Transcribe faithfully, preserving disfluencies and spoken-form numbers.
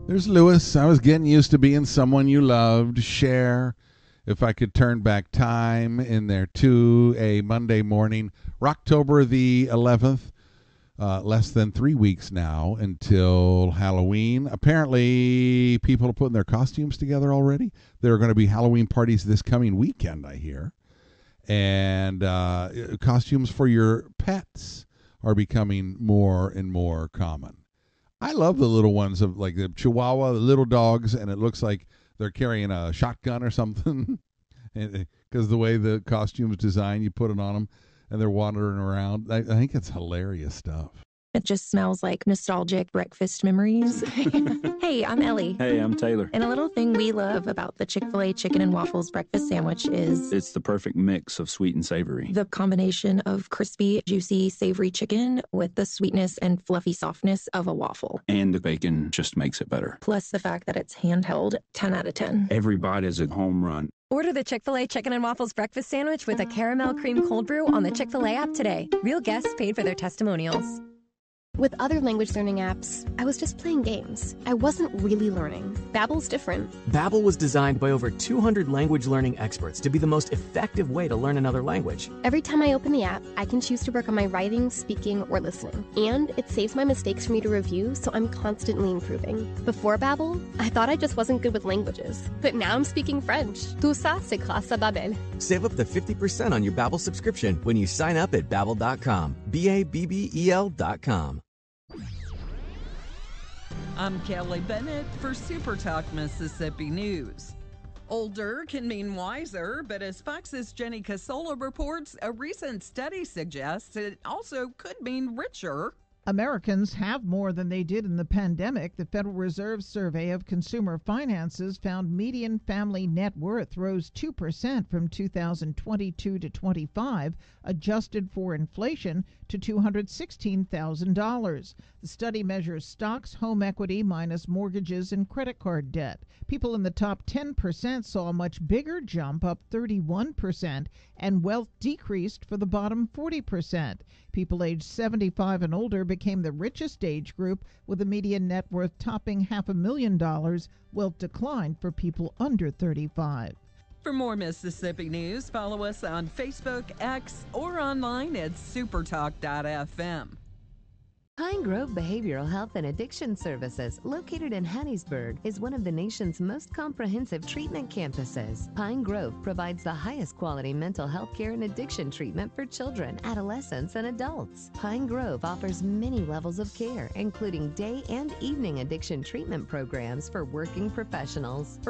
There's Lewis. I was getting used to being someone you loved. Share. If I could turn back time in there to a Monday morning, October the eleventh. Uh, less than three weeks now until Halloween. Apparently, people are putting their costumes together already. There are going to be Halloween parties this coming weekend, I hear. And uh, costumes for your pets are becoming more and more common. I love the little ones of like the Chihuahua, the little dogs, and it looks like they're carrying a shotgun or something. Because the way the costume's designed, you put it on them and they're wandering around. I, I think it's hilarious stuff. It just smells like nostalgic breakfast memories. Hey, I'm Ellie. Hey, I'm Taylor. And a little thing we love about the Chick-fil-A chicken and waffles breakfast sandwich is It's the perfect mix of sweet and savory. the combination of crispy, juicy, savory chicken with the sweetness and fluffy softness of a waffle. And the bacon just makes it better. Plus the fact that it's handheld, ten out of ten. Every bite is a home run. Order the Chick-fil-A Chicken and Waffles Breakfast Sandwich with a caramel cream cold brew on the Chick-fil-A app today. Real guests paid for their testimonials. With other language learning apps, I was just playing games. I wasn't really learning. Babbel's different. Babbel was designed by over two hundred language learning experts to be the most effective way to learn another language. Every time I open the app, I can choose to work on my writing, speaking, or listening. And it saves my mistakes for me to review, so I'm constantly improving. Before Babbel, I thought I just wasn't good with languages. But now I'm speaking French. Tout ça, c'est grâce à Babbel. Save up to fifty percent on your Babbel subscription when you sign up at babbel dot com. B A B B E L dot com. I'm Kelly Bennett for Super Talk Mississippi News. Older can mean wiser, but as Fox's Jenny Casola reports, a recent study suggests it also could mean richer. Americans have more than they did in the pandemic. The Federal Reserve Survey of Consumer Finances found median family net worth rose two percent from two thousand twenty-two to twenty-five, adjusted for inflation, to two hundred sixteen thousand dollars. The study measures stocks, home equity, minus mortgages and credit card debt. People in the top ten percent saw a much bigger jump, up thirty-one percent, and wealth decreased for the bottom forty percent. People aged seventy-five and older became the richest age group, with a median net worth topping half a million dollars. Wealth declined for people under thirty-five. For more Mississippi news, follow us on Facebook, X, or online at supertalk dot f m. Pine Grove Behavioral Health and Addiction Services, located in Hattiesburg, is one of the nation's most comprehensive treatment campuses. Pine Grove provides the highest quality mental health care and addiction treatment for children, adolescents, and adults. Pine Grove offers many levels of care, including day and evening addiction treatment programs for working professionals.